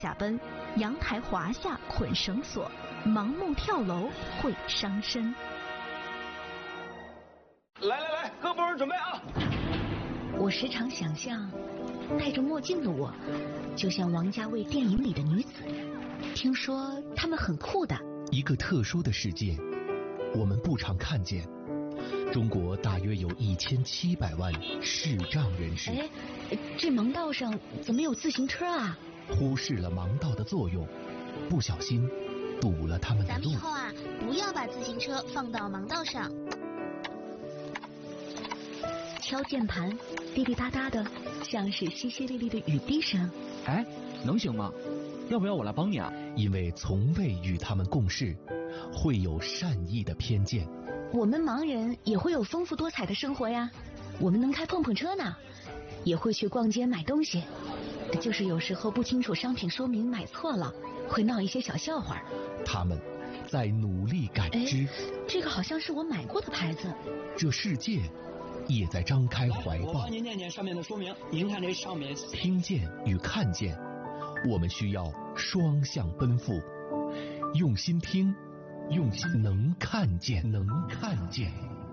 下奔，阳台滑下捆绳索，盲目跳楼会伤身。 来，各部门准备啊！ 我时常想象，戴着墨镜的我，就像王家卫电影里的女子。听说她们很酷的。 一个特殊的世界，我们不常看见。中国大约有1700万视障人士。 哎，这盲道上怎么有自行车啊？ 忽视了盲道的作用，不小心堵了他们的路。 咱们以后啊，不要把自行车放到盲道上。 敲键盘，滴滴答答的，像是淅淅沥沥的雨滴声。 哎，能行吗？要不要我来帮你啊？ 因为从未与他们共事，会有善意的偏见。 我们盲人也会有丰富多彩的生活呀，我们能开碰碰车呢，也会去逛街买东西，就是有时候不清楚商品说明买错了，会闹一些小笑话。 他们在努力感知。 这个好像是我买过的牌子。 这世界也在张开怀抱。 我帮您念念上面的说明，您看这上面。 听见与看见，我们需要双向奔赴，用心听，用心能看见。